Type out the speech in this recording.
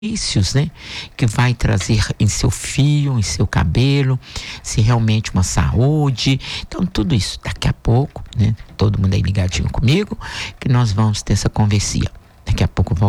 benefícios, né, que vai trazer em seu fio, em seu cabelo, se realmente uma saúde. Então, tudo isso, daqui a pouco, né, todo mundo aí ligadinho comigo, que nós vamos ter essa conversinha. Daqui a pouco eu volto.